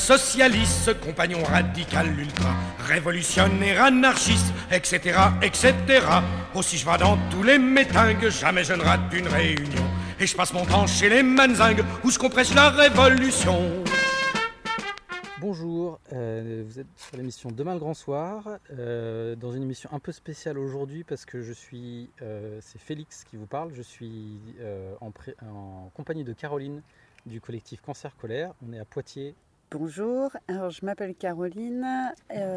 Socialiste, compagnon radical, ultra, révolutionnaire, anarchiste, etc., etc. Aussi je vais dans tous les métingues, jamais je ne rate une réunion. Et je passe mon temps chez les manzingues, où se compresse la révolution. Bonjour, vous êtes sur l'émission Demain le Grand Soir, dans une émission un peu spéciale aujourd'hui parce que c'est Félix qui vous parle, je suis en compagnie de Caroline du collectif Cancer Colère, on est à Poitiers. Bonjour, alors je m'appelle Caroline,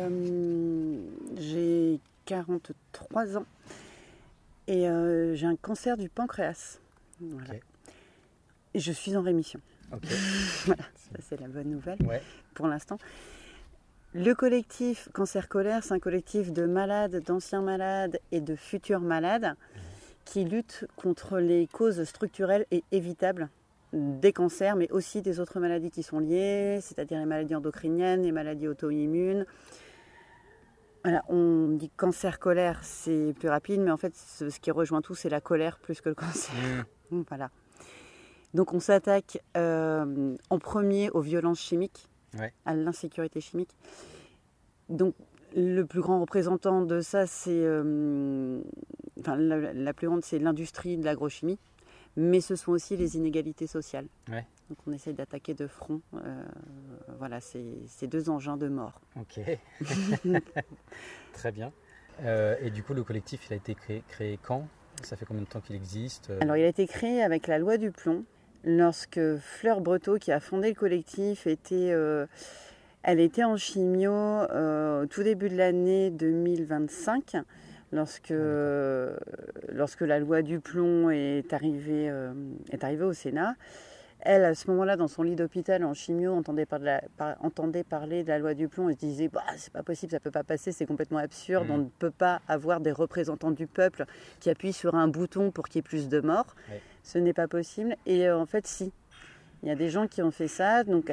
j'ai 43 ans et j'ai un cancer du pancréas. Voilà. Okay. Et je suis en rémission. Okay. Voilà, ça c'est la bonne nouvelle pour l'instant. Le collectif Cancer Colère, c'est un collectif de malades, d'anciens malades et de futurs malades qui luttent contre les causes structurelles et évitables des cancers, mais aussi des autres maladies qui sont liées, c'est-à-dire les maladies endocriniennes, les maladies auto-immunes. Voilà, on dit cancer colère, c'est plus rapide, mais en fait, ce qui rejoint tout, c'est la colère plus que le cancer. Voilà. Donc, on s'attaque en premier aux violences chimiques, à l'insécurité chimique. Donc, le plus grand représentant de ça, c'est, la plus grande, c'est l'industrie de l'agrochimie. Mais ce sont aussi les inégalités sociales. Donc on essaie d'attaquer de front voilà, ces deux engins de mort. Ok, très bien. Et du coup, le collectif, il a été créé quand ? Ça fait combien de temps qu'il existe ? Alors, il a été créé avec la loi du plomb, lorsque Fleur Breteau, qui a fondé le collectif, elle était en chimio au tout début de l'année 2025. Lorsque la loi du plomb est arrivée au Sénat, elle, à ce moment-là, dans son lit d'hôpital en chimio, entendait parler de la loi du plomb et se disait c'est pas possible, ça peut pas passer, c'est complètement absurde, on ne peut pas avoir des représentants du peuple qui appuient sur un bouton pour qu'il y ait plus de morts. Ce n'est pas possible. Et en fait, si. Il y a des gens qui ont fait ça, donc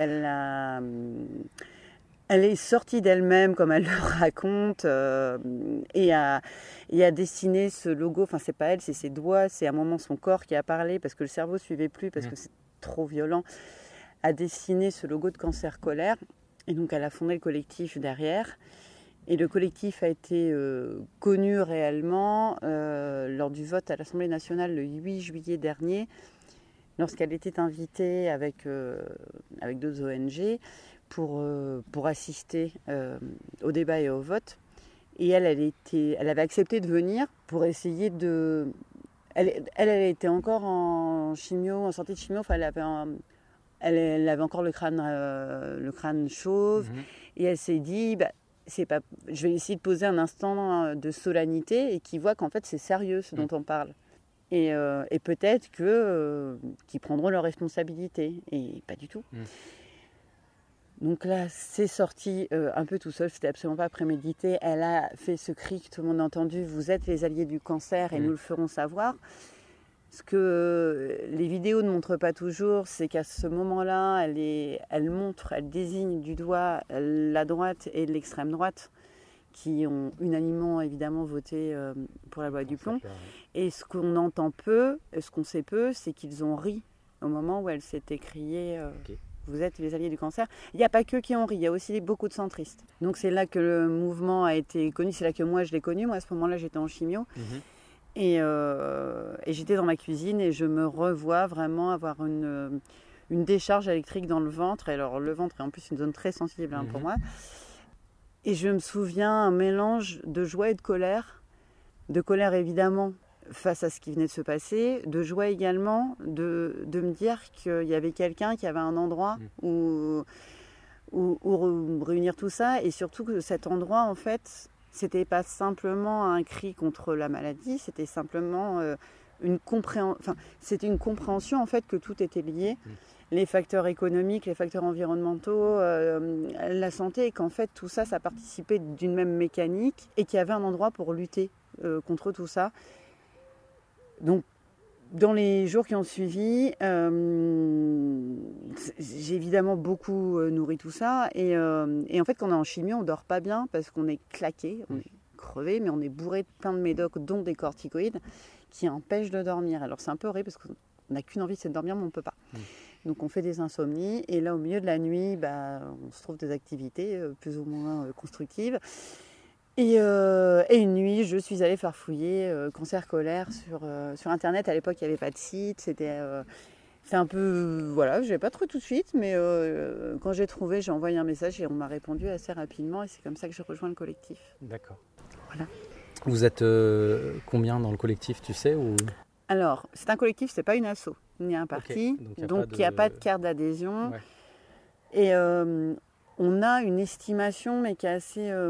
elle est sortie d'elle-même, comme elle le raconte, et a dessiné ce logo. Enfin, c'est pas elle, c'est ses doigts, c'est à un moment son corps qui a parlé parce que le cerveau ne suivait plus, parce que c'est trop violent. A dessiné ce logo de Cancer Colère. Et donc, elle a fondé le collectif derrière. Et le collectif a été connu réellement lors du vote à l'Assemblée nationale le 8 juillet dernier, lorsqu'elle était invitée avec deux ONG pour assister au débat et au vote. Et elle avait accepté de venir pour essayer de... Elle était encore en chimio, en sortie de chimio, enfin elle avait encore le crâne chauve, et elle s'est dit, je vais essayer de poser un instant de solennité et qu'ils voient qu'en fait c'est sérieux ce dont on parle. Et peut-être qu'ils prendront leurs responsabilités, et pas du tout. Donc là, c'est sorti un peu tout seul, c'était absolument pas prémédité. Elle a fait ce cri que tout le monde a entendu, vous êtes les alliés du cancer et nous le ferons savoir. Ce que les vidéos ne montrent pas toujours, c'est qu'à ce moment-là, elle désigne du doigt la droite et l'extrême droite, qui ont unanimement évidemment voté pour la loi du plomb. Et ce qu'on entend peu, ce qu'on sait peu, c'est qu'ils ont ri au moment où elle s'est écriée vous êtes les alliés du cancer. Il n'y a pas que qui ont ri, il y a aussi beaucoup de centristes. Donc c'est là que le mouvement a été connu, c'est là que moi je l'ai connu. Moi à ce moment-là j'étais en chimio et j'étais dans ma cuisine et je me revois vraiment avoir une décharge électrique dans le ventre. Et alors le ventre est en plus une zone très sensible pour moi. Et je me souviens un mélange de joie et de colère évidemment face à ce qui venait de se passer, de joie également de me dire qu'il y avait quelqu'un qui avait un endroit où réunir tout ça, et surtout que cet endroit en fait c'était pas simplement un cri contre la maladie, c'était simplement une compréhension en fait que tout était lié. Les facteurs économiques, les facteurs environnementaux, la santé, et qu'en fait tout ça, ça participait d'une même mécanique et qu'il y avait un endroit pour lutter contre tout ça. Donc, dans les jours qui ont suivi, j'ai évidemment beaucoup nourri tout ça. Et en fait, quand on est en chimio, on ne dort pas bien parce qu'on est claqué, on est crevé, mais on est bourré de plein de médocs, dont des corticoïdes, qui empêchent de dormir. Alors, c'est un peu horrible parce qu'on n'a qu'une envie, c'est de dormir, mais on ne peut pas. Donc on fait des insomnies et là au milieu de la nuit, on se trouve des activités plus ou moins constructives. Et une nuit, je suis allée farfouiller cancer colaire sur Internet. À l'époque, il n'y avait pas de site. C'est un peu... Voilà, je n'avais pas trouvé tout de suite, mais quand j'ai trouvé, j'ai envoyé un message et on m'a répondu assez rapidement. Et c'est comme ça que j'ai rejoint le collectif. D'accord. Voilà. Vous êtes combien dans le collectif, tu sais ou... Alors, c'est un collectif, c'est pas une asso, ni un parti. Okay. Donc, il n'y a pas de carte d'adhésion. Ouais. Et on a une estimation, mais qui est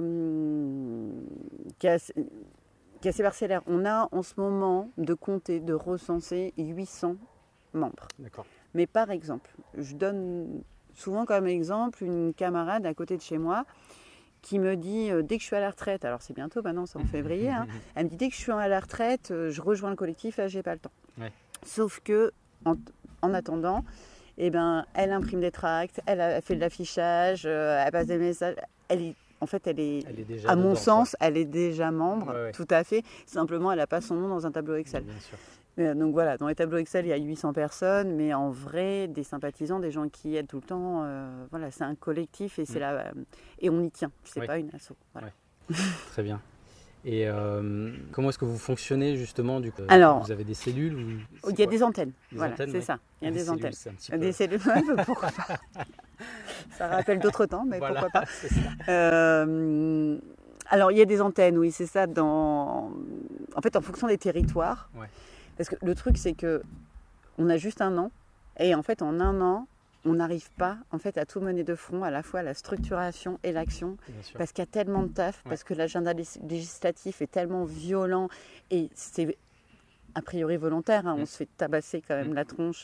assez parcellaire. On a en ce moment de compter, de recenser 800 membres. D'accord. Mais par exemple, je donne souvent comme exemple une camarade à côté de chez moi qui me dit, dès que je suis à la retraite, alors c'est bientôt maintenant, c'est en février, hein, elle me dit, dès que je suis à la retraite, je rejoins le collectif, là j'ai pas le temps. Ouais. Sauf que, en attendant, elle imprime des tracts, elle fait de l'affichage, elle passe des messages, elle est déjà à mon sens, elle est déjà membre, tout à fait. Simplement, elle n'a pas son nom dans un tableau Excel. Bien sûr. Donc voilà, dans les tableaux Excel, il y a 800 personnes, mais en vrai, des sympathisants, des gens qui aident tout le temps, voilà, c'est un collectif et, et on y tient. C'est pas une asso. Voilà. Très bien. Et comment est-ce que vous fonctionnez justement du coup? Alors, vous avez des cellules ou... Il y a des antennes, voilà, c'est ça. Il y a des antennes. Cellules, des cellules, pourquoi pas. Ça rappelle d'autres temps, mais voilà, pourquoi pas. Alors, il y a des antennes, oui, c'est ça. En fait, en fonction des territoires. Ouais. Parce que le truc, c'est qu'on a juste un an. Et en fait, en un an, on n'arrive pas en fait, à tout mener de front, à la fois la structuration et l'action. Parce qu'il y a tellement de taf, parce que l'agenda législatif est tellement violent. Et c'est a priori volontaire. On se fait tabasser quand même la tronche.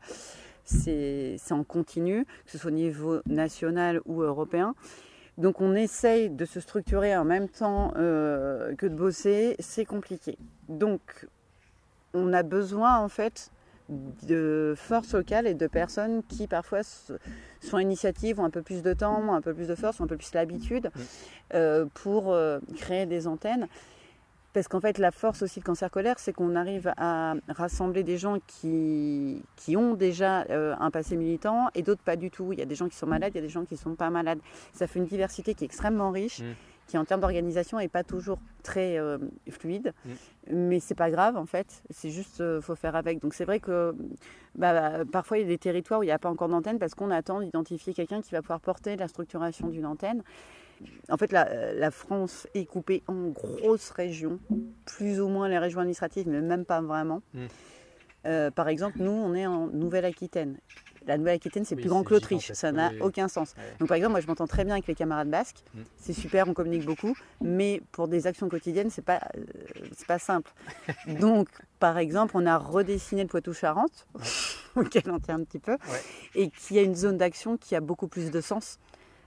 C'est en continu, que ce soit au niveau national ou européen. Donc on essaye de se structurer en même temps que de bosser, c'est compliqué. Donc on a besoin en fait de forces locales et de personnes qui parfois sont à l'initiative, ont un peu plus de temps, ont un peu plus de force, ont un peu plus l'habitude pour créer des antennes. Parce qu'en fait, la force aussi de cancer colaire, c'est qu'on arrive à rassembler des gens qui ont déjà un passé militant et d'autres pas du tout. Il y a des gens qui sont malades, il y a des gens qui ne sont pas malades. Ça fait une diversité qui est extrêmement riche, qui en termes d'organisation n'est pas toujours très fluide. Mais c'est pas grave en fait, c'est juste faut faire avec. Donc c'est vrai que parfois il y a des territoires où il n'y a pas encore d'antenne parce qu'on attend d'identifier quelqu'un qui va pouvoir porter la structuration d'une antenne. En fait, la France est coupée en grosses régions, plus ou moins les régions administratives, mais même pas vraiment. Par exemple, nous, on est en Nouvelle-Aquitaine. La Nouvelle-Aquitaine, c'est plus grand que l'Autriche, ça n'a aucun sens. Ouais. Donc, par exemple, moi, je m'entends très bien avec les camarades basques, c'est super, on communique beaucoup, mais pour des actions quotidiennes, c'est pas simple. Donc, par exemple, on a redessiné le Poitou-Charentes, auquel on tient un petit peu, et qui a une zone d'action qui a beaucoup plus de sens.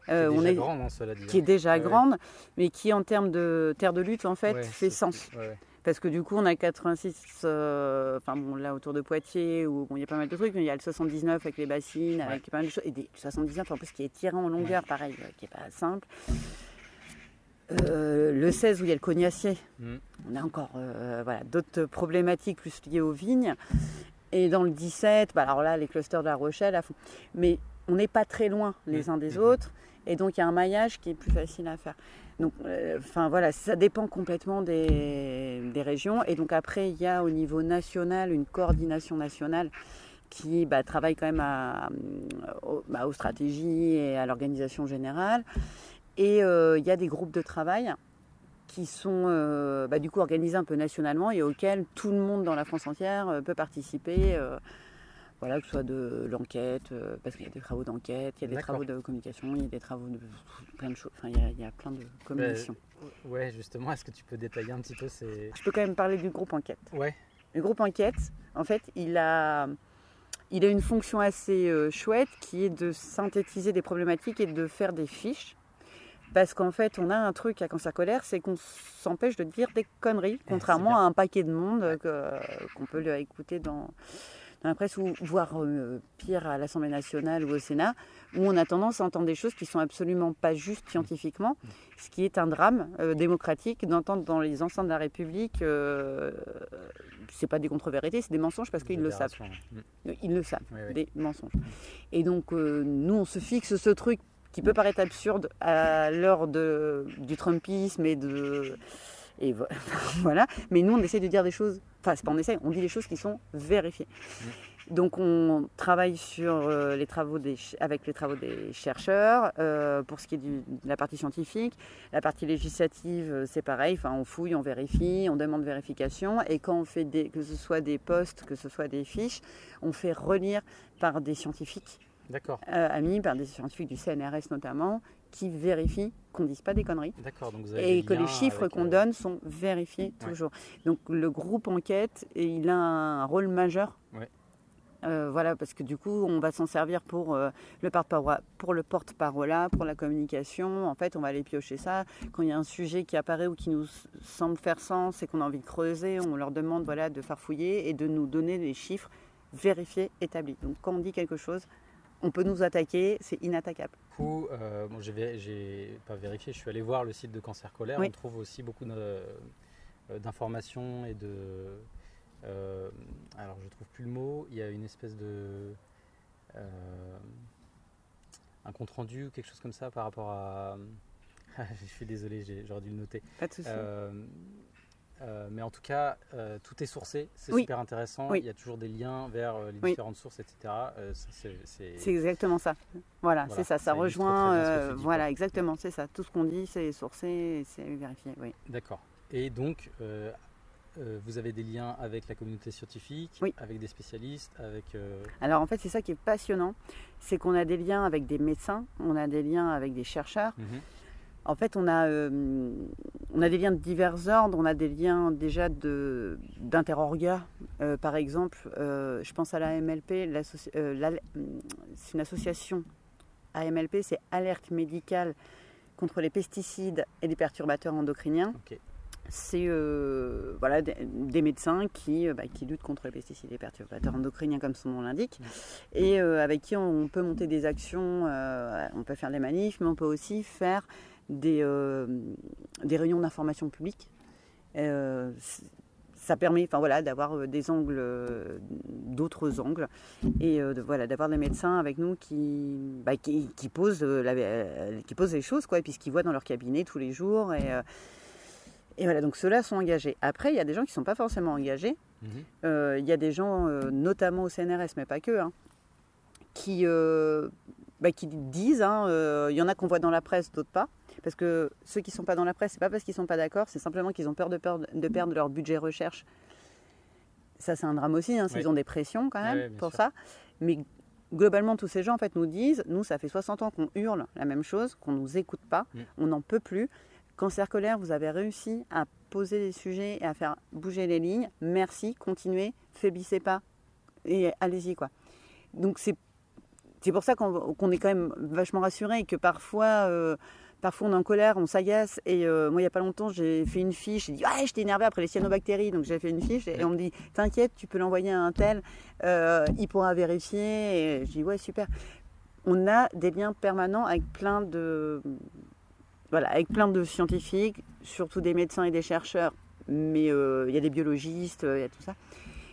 Qui est déjà grande, mais qui en termes de terre de lutte en fait fait sens. Parce que du coup on a 86, là autour de Poitiers où il y a pas mal de trucs, mais il y a le 79 avec les bassines, avec pas mal de choses, et des 79 en plus qui est tiré en longueur, pareil, qui est pas simple. Le 16 où il y a le Cognacier, on a encore d'autres problématiques plus liées aux vignes. Et dans le 17, alors là les clusters de La Rochelle à fond. Mais on n'est pas très loin les uns des autres. Et donc, il y a un maillage qui est plus facile à faire. Donc, ça dépend complètement des régions. Et donc, après, il y a au niveau national une coordination nationale qui travaille quand même aux stratégies et à l'organisation générale. Et il y a des groupes de travail qui sont du coup organisés un peu nationalement et auxquels tout le monde dans la France entière peut participer. Que ce soit de l'enquête, parce qu'il y a des travaux d'enquête, il y a des travaux de communication, il y a des travaux de plein de choses. Enfin, il y a plein de communications. Ouais, justement, est-ce que tu peux détailler un petit peu ces... Je peux quand même parler du groupe enquête. Ouais. Le groupe enquête, en fait, il a une fonction assez chouette qui est de synthétiser des problématiques et de faire des fiches. Parce qu'en fait, on a un truc à cancer colaire, c'est qu'on s'empêche de dire des conneries, contrairement à un paquet de monde qu'on peut écouter dans dans la presse, ou voire pire à l'Assemblée nationale ou au Sénat, où on a tendance à entendre des choses qui sont absolument pas justes scientifiquement, ce qui est un drame démocratique d'entendre dans les enceintes de la République, c'est pas des contre-vérités, c'est des mensonges parce qu'ils le savent. Ils le savent, des mensonges. Et donc nous, on se fixe ce truc qui peut paraître absurde à l'heure du Trumpisme et voilà. Mais nous, on essaie de dire des choses, enfin, c'est pas on essaie, on dit des choses qui sont vérifiées. Donc, on travaille sur avec les travaux des chercheurs pour ce qui est de la partie scientifique. La partie législative, c'est pareil. Enfin, on fouille, on vérifie, on demande vérification. Et quand on fait que ce soit des posts, que ce soit des fiches, on fait relire par des scientifiques. D'accord. Amis, par des scientifiques du CNRS notamment, qui vérifient qu'on ne dise pas des conneries. D'accord, donc vous avez et que les chiffres qu'on donne sont vérifiés toujours. Donc le groupe enquête, il a un rôle majeur. Ouais. Voilà, parce que du coup, on va s'en servir pour le porte-parole, pour la communication. En fait, on va aller piocher ça. Quand il y a un sujet qui apparaît ou qui nous semble faire sens et qu'on a envie de creuser, on leur demande de farfouiller et de nous donner des chiffres vérifiés, établis. Donc quand on dit quelque chose, on peut nous attaquer, c'est inattaquable. Du coup, j'ai pas vérifié, je suis allé voir le site de Cancer Colère. Oui. On trouve aussi beaucoup d'informations et de... alors je trouve plus le mot, il y a une espèce de... un compte rendu ou quelque chose comme ça par rapport à... je suis désolé, j'aurais dû le noter. Pas de souci. Mais en tout cas, tout est sourcé, c'est super intéressant. Oui. Il y a toujours des liens vers les différentes sources, etc. C'est exactement ça. Voilà, c'est ça. Ça rejoint. Voilà, exactement, c'est ça. Tout ce qu'on dit, c'est sourcé, c'est vérifié. Oui. D'accord. Et donc, vous avez des liens avec la communauté scientifique, avec des spécialistes, avec... Alors en fait, c'est ça qui est passionnant, c'est qu'on a des liens avec des médecins, on a des liens avec des chercheurs. En fait, on a des liens de divers ordres, on a des liens déjà d'interorgas. Par exemple, je pense à l'AMLP, c'est une association. AMLP, c'est Alerte médicale contre les pesticides et les perturbateurs endocriniens. Okay. C'est des médecins qui luttent contre les pesticides et les perturbateurs endocriniens, comme son nom l'indique, et avec qui on peut monter des actions, on peut faire des manifs, mais on peut aussi faire des réunions d'information publique. Ça permet d'avoir des angles, d'autres angles, et d'avoir des médecins avec nous qui posent les choses, quoi, et puis ce qu'ils voient dans leur cabinet tous les jours. Et voilà, donc ceux-là sont engagés. Après, il y a des gens qui ne sont pas forcément engagés. Il y a des gens, notamment au CNRS, mais pas que, qui disent, il y en a qu'on voit dans la presse, d'autres pas. Parce que ceux qui ne sont pas dans la presse, ce n'est pas parce qu'ils ne sont pas d'accord, c'est simplement qu'ils ont peur de perdre leur budget recherche. Ça, c'est un drame aussi, s'ils ont des pressions quand même pour ça. Mais globalement, tous ces gens en fait, nous disent, nous, ça fait 60 ans qu'on hurle la même chose, qu'on ne nous écoute pas, on n'en peut plus. Cancer Colère, vous avez réussi à poser des sujets et à faire bouger les lignes. Merci, continuez, faiblissez pas et allez-y, quoi. Donc c'est pour ça qu'on est quand même vachement rassurés et que parfois on est en colère, on s'agace. Et moi, il n'y a pas longtemps, j'ai fait une fiche. J'ai dit, j'étais énervée après les cyanobactéries. Donc, j'ai fait une fiche et on me dit, t'inquiète, tu peux l'envoyer à un tel, il pourra vérifier. Et je dis, ouais, super. On a des liens permanents avec plein de scientifiques, surtout des médecins et des chercheurs. Mais il y a des biologistes, il y a tout ça.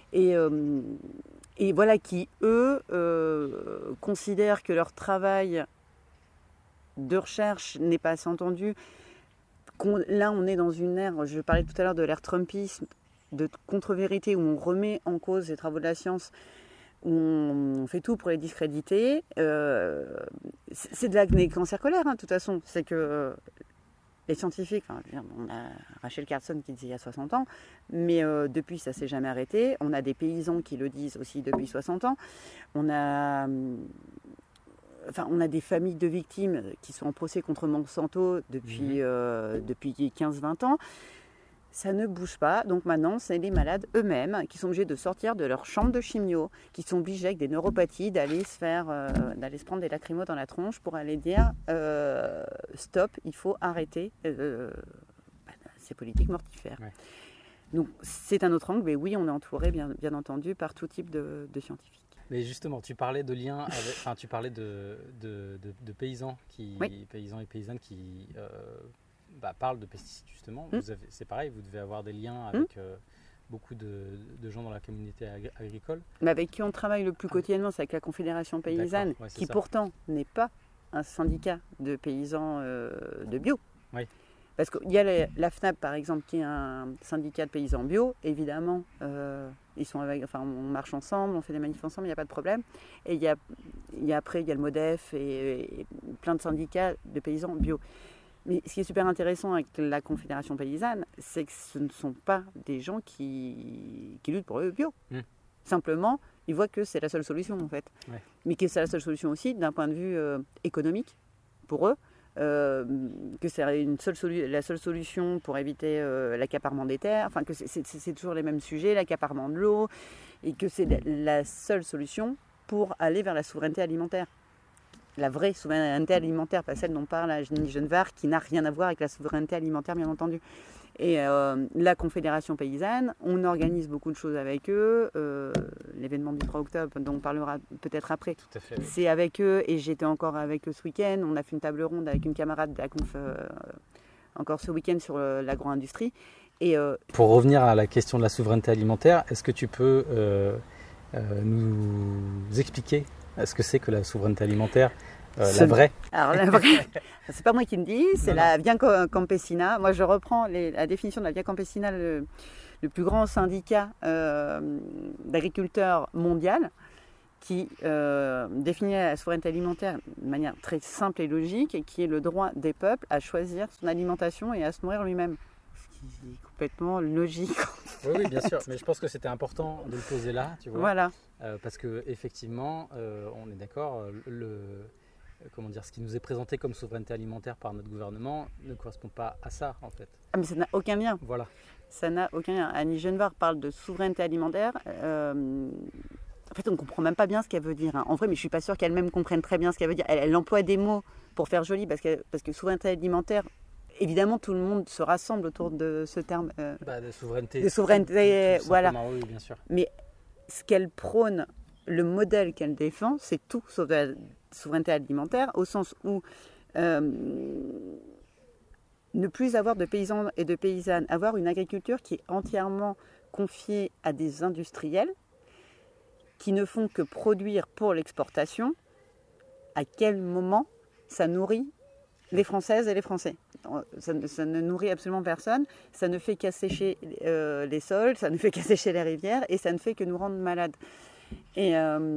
Et voilà, qui, eux, considèrent que leur travail de recherche n'est pas assez entendu. Là, on est dans une ère, je parlais tout à l'heure de l'ère Trumpisme, de contre-vérité, où on remet en cause les travaux de la science, où on fait tout pour les discréditer. C'est de l'acné Cancer Colère, de toute façon. C'est que les scientifiques, on a Rachel Carson qui disait il y a 60 ans, mais depuis, ça ne s'est jamais arrêté. On a des paysans qui le disent aussi depuis 60 ans. On a des familles de victimes qui sont en procès contre Monsanto depuis 15-20 ans. Ça ne bouge pas. Donc maintenant, c'est les malades eux-mêmes qui sont obligés de sortir de leur chambre de chimio, qui sont obligés avec des neuropathies d'aller se prendre des lacrymos dans la tronche pour aller dire stop, il faut arrêter ces politiques mortifères. Ouais. Donc c'est un autre angle, mais oui, on est entouré bien entendu par tout type de scientifiques. Mais justement, tu parlais de liens avec, enfin, tu parlais de paysans paysans et paysannes qui parlent de pesticides justement. C'est pareil, vous devez avoir des liens avec beaucoup de gens dans la communauté agricole. Mais avec qui on travaille le plus quotidiennement, c'est avec la Confédération paysanne, qui pourtant n'est pas un syndicat de paysans de bio. Oui. Parce qu'il y a la FNAP, par exemple, qui est un syndicat de paysans bio. Évidemment, on marche ensemble, on fait des manifs ensemble, il n'y a pas de problème. Et après, il y a le MODEF et plein de syndicats de paysans bio. Mais ce qui est super intéressant avec la Confédération paysanne, c'est que ce ne sont pas des gens qui luttent pour le bio. Simplement, ils voient que c'est la seule solution, en fait. Ouais. Mais que c'est la seule solution aussi d'un point de vue économique pour eux. Que c'est la seule solution pour éviter l'accaparement des terres, enfin que c'est toujours les mêmes sujets, l'accaparement de l'eau, et que c'est la seule solution pour aller vers la souveraineté alimentaire. La vraie souveraineté alimentaire, pas celle dont parle Jenny Genevard, qui n'a rien à voir avec la souveraineté alimentaire, bien entendu. Et la Confédération paysanne, on organise beaucoup de choses avec eux. L'événement du 3 octobre, dont on parlera peut-être après, tout à fait, c'est avec eux. Et j'étais encore avec eux ce week-end. On a fait une table ronde avec une camarade de la conf encore ce week-end sur l'agro-industrie. Et, pour revenir à la question de la souveraineté alimentaire, est-ce que tu peux nous expliquer ce que c'est que la souveraineté alimentaire la vraie. Alors la vraie, c'est pas moi qui le dis, c'est la Via Campesina. Moi je reprends la définition de la Via Campesina, le plus grand syndicat d'agriculteurs mondial, qui définit la souveraineté alimentaire de manière très simple et logique, et qui est le droit des peuples à choisir son alimentation et à se nourrir lui-même. Ce qui est complètement logique. Oui, bien sûr, mais je pense que c'était important de le poser là, tu vois. Voilà. Parce qu'effectivement, on est d'accord, ce qui nous est présenté comme souveraineté alimentaire par notre gouvernement ne correspond pas à ça, en fait. Ah, mais ça n'a aucun lien. Voilà. Ça n'a aucun lien. Annie Genevard parle de souveraineté alimentaire. En fait, on ne comprend même pas bien ce qu'elle veut dire. En vrai, mais je ne suis pas sûre qu'elle-même comprenne très bien ce qu'elle veut dire. Elle emploie des mots pour faire joli, parce que souveraineté alimentaire, évidemment, tout le monde se rassemble autour de ce terme. De souveraineté. De souveraineté, voilà. Oui, bien sûr. Mais ce qu'elle prône, le modèle qu'elle défend, c'est tout sauf de la souveraineté alimentaire, au sens où ne plus avoir de paysans et de paysannes, avoir une agriculture qui est entièrement confiée à des industriels qui ne font que produire pour l'exportation. À quel moment ça nourrit les Françaises et les Français? Ça ne nourrit absolument personne, ça ne fait qu'assécher les sols, ça ne fait qu'assécher les rivières, et ça ne fait que nous rendre malades. Et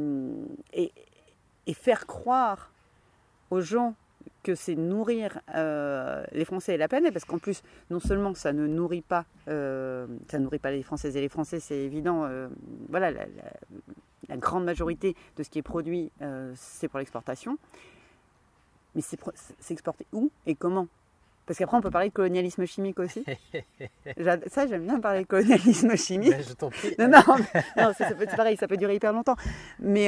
faire croire aux gens que c'est nourrir les Français et la planète, parce qu'en plus, non seulement ça ne nourrit pas les Françaises et les Français, c'est évident, voilà, la grande majorité de ce qui est produit, c'est pour l'exportation. Mais c'est exporté où et comment? Parce qu'après, on peut parler de colonialisme chimique aussi. Ça, j'aime bien parler de colonialisme chimique. Ben, je t'en prie. Non, c'est pareil, ça peut durer hyper longtemps. Mais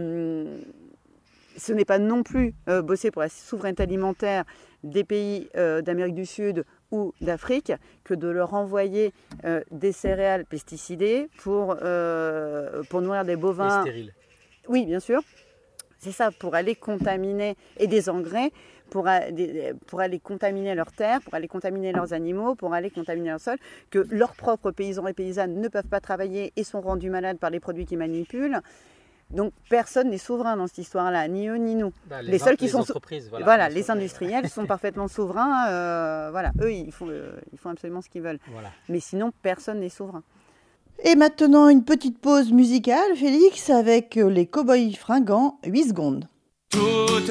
ce n'est pas non plus bosser pour la souveraineté alimentaire des pays d'Amérique du Sud ou d'Afrique que de leur envoyer des céréales pesticidées pour nourrir des bovins. Et stériles. Oui, bien sûr. C'est ça, pour aller contaminer, et des engrais, pour aller contaminer leurs terres, pour aller contaminer leurs animaux, pour aller contaminer leur sol, que leurs propres paysans et paysannes ne peuvent pas travailler et sont rendus malades par les produits qu'ils manipulent. Donc personne n'est souverain dans cette histoire-là, ni eux ni nous. Les seuls qui sont entreprises, voilà, les industriels sont parfaitement souverains. Voilà, eux ils font absolument ce qu'ils veulent. Voilà. Mais sinon personne n'est souverain. Et maintenant, une petite pause musicale, Félix, avec les Cowboys Fringants, 8 secondes.